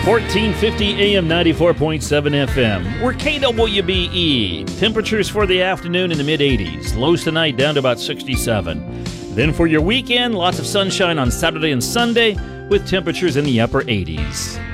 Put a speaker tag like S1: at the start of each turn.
S1: 1450 AM 94.7 FM. We're KWBE. Temperatures for the afternoon in the mid-80s. Lows tonight down to about 67. Then for your weekend, lots of sunshine on Saturday and Sunday with temperatures in the upper 80s.